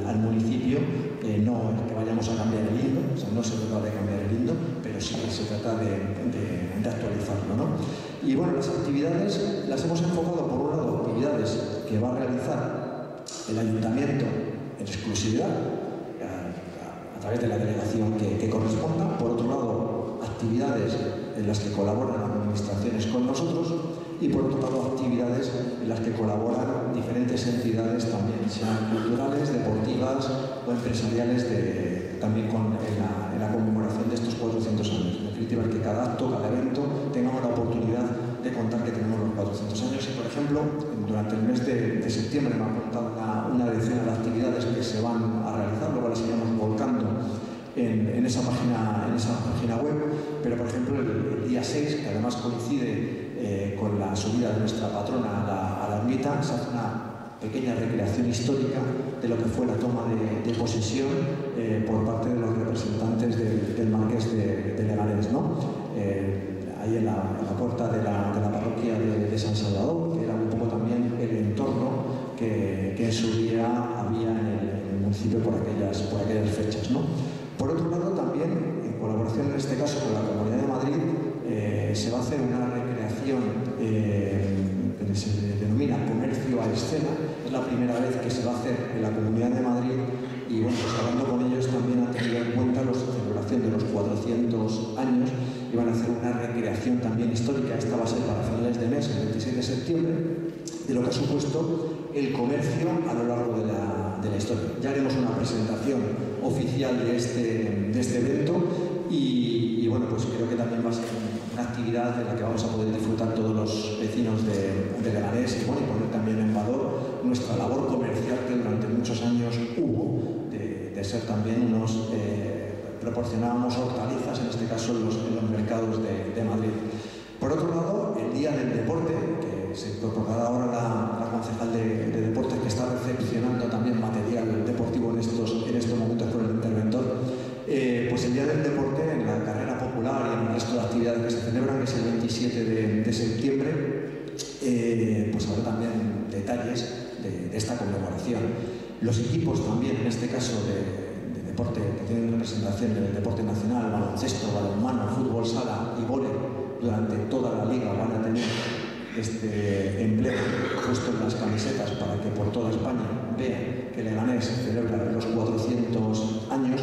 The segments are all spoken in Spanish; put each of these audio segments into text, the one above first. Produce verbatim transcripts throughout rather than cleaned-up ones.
al municipio, eh, no es que vayamos a cambiar el himno, o sea, no se trata de cambiar el himno, pero sí que se trata de, de, de actualizarlo, ¿no? Y bueno, las actividades las hemos enfocado, por un lado, actividades que va a realizar el ayuntamiento en exclusividad, a, a través de la delegación que, que corresponda. Por otro lado, actividades en las que colaboran administraciones con nosotros, y por otro lado actividades en las que colaboran diferentes entidades también, sean culturales, deportivas o empresariales, de, también con, en, la, en la conmemoración de estos cuatrocientos años. En definitiva, que cada acto, cada evento tengamos la oportunidad de contar que tenemos los cuatrocientos años. Y por ejemplo, durante el mes de, de septiembre me ha apuntado una, una decena de actividades que se van a realizar, luego las iremos volcando En, en, esa página, en esa página web, pero por ejemplo el, el día seis, que además coincide eh, con la subida de nuestra patrona a la, a la ermita, se hace una pequeña recreación histórica de lo que fue la toma de, de posesión eh, por parte de los representantes del, del Marqués de, de Leganés, ¿no? Eh, ahí en la, en la puerta de la, de la parroquia de, de San Salvador, que era un poco también el entorno que, que en su día había en el, en el municipio por aquellas, por aquellas fechas, ¿no? Por otro lado, también, en colaboración en este caso con la Comunidad de Madrid, eh, se va a hacer una recreación eh, que se denomina Comercio a Escena. Es la primera vez que se va a hacer en la Comunidad de Madrid y, bueno, pues hablando con ellos también han tenido en cuenta la celebración de los cuatrocientos años y van a hacer una recreación también histórica. Esta va a ser para finales de mes, el veintiséis de septiembre, de lo que ha supuesto el comercio a lo largo de la, de la historia. Ya haremos una presentación oficial de este, de este evento y, y bueno, pues creo que también va a ser una actividad en la que vamos a poder disfrutar todos los vecinos de, de Leganés y, bueno, y poner también en valor nuestra labor comercial que durante muchos años hubo, de, de ser también unos, eh, proporcionábamos hortalizas, en este caso en los, en los mercados de, de Madrid. Por otro lado, el Día del Deporte, que se incorporará ahora la, la concejal de, de Deportes, que está recepcionando también material deportivo en estos, en estos momentos por el interventor, eh, pues el Día del Deporte, en la carrera popular y en el resto de actividades que se celebran, que es el veintisiete de, de septiembre, eh, pues habrá también detalles de, de esta conmemoración. Los equipos también, en este caso de, de deporte, que tienen representación del deporte nacional, baloncesto, balonmano, fútbol sala y vóley, durante toda la liga van a tener este emblema puesto en las camisetas para que por toda España vean que Leganés celebra los cuatrocientos años,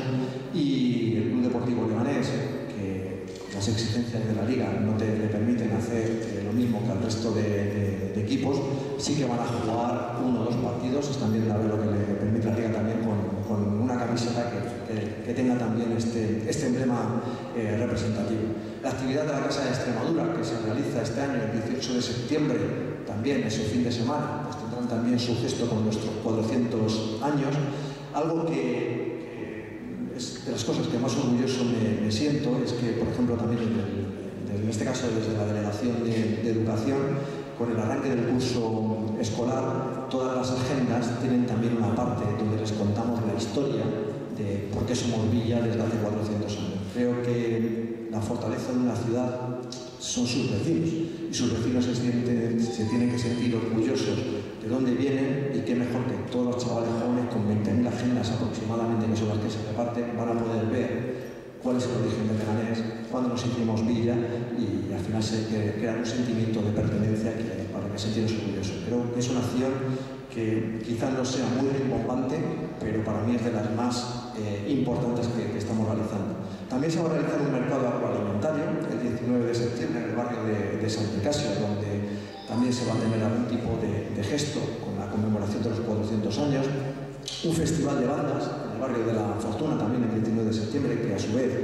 y el Club Deportivo Leganés, que las exigencias de la liga no te le permiten hacer eh, lo mismo que al resto de, de, de equipos, sí que van a jugar uno o dos partidos. Están viendo a ver lo que le permite la liga también con, con una camiseta que, que, que tenga también este, este emblema eh, representativo. La actividad de la Casa de Extremadura, que se realiza este año el dieciocho de septiembre, también ese fin de semana, pues tendrán también su gesto con nuestros cuatrocientos años. Algo que, que es de las cosas que más orgulloso me, me siento es que, por ejemplo, también en, el, en este caso desde la Delegación de, de Educación, con el arranque del curso escolar, todas las agendas tienen también una parte donde les contamos la historia de por qué somos Villa desde hace cuatrocientos años. Creo que la fortaleza de una ciudad son sus vecinos, y sus vecinos se, sienten, se tienen que sentir orgullosos de dónde vienen, y qué mejor que todos los chavales jóvenes con veinte mil agendas aproximadamente, que son las que se reparten, van a poder ver cuál es el origen de Leganés, cuándo nos hicimos Villa, y al final se crea un sentimiento de pertenencia que, para que sentirnos orgullosos. Creo que es una acción que quizás no sea muy rimbombante, pero para mí es de las más eh, importantes que, que estamos realizando. También se va a realizar un mercado agroalimentario el diecinueve de septiembre en el barrio de, de San Nicasio, donde también se va a tener algún tipo de, de gesto con la conmemoración de los cuatrocientos años. Un festival de bandas en el barrio de la Fortuna también el veintinueve de septiembre, que a su vez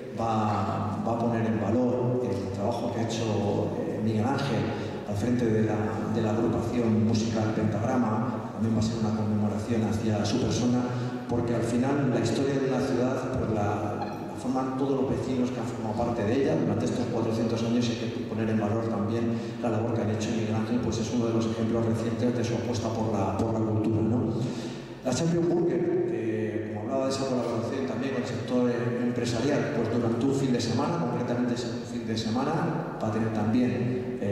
va, va a poner en valor el trabajo que ha hecho eh, Miguel Ángel al frente de la, de la agrupación musical Pentagrama. También va a ser una conmemoración hacia su persona, porque al final la historia de una ciudad, pues la, la forman todos los vecinos que han formado parte de ella durante estos cuatrocientos años, y hay que poner en valor también la labor que han hecho. Miguel Ángel pues es uno de los ejemplos recientes de su apuesta por la, por la cultura, ¿no? La Champion Burger, que como hablaba de esa colaboración también con el sector empresarial, pues durante un fin de semana, concretamente ese fin de semana, va a tener también eh,